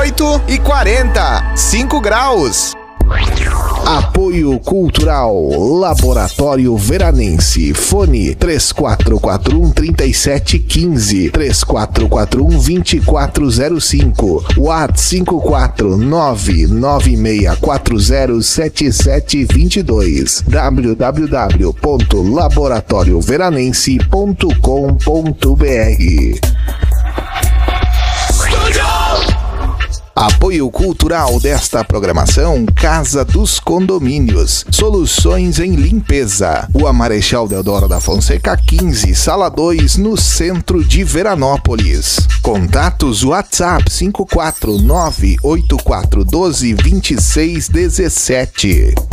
18h40, 5 graus. Apoio Cultural Laboratório Veranense. Fone 3441-3715, 3441-2405, WhatsApp 54996407722, www.laboratorioveranense.com.br. Apoio cultural desta programação: Casa dos Condomínios, soluções em limpeza. Rua Marechal Deodoro da Fonseca 15, Sala 2, no centro de Veranópolis. Contatos: WhatsApp 54984122617.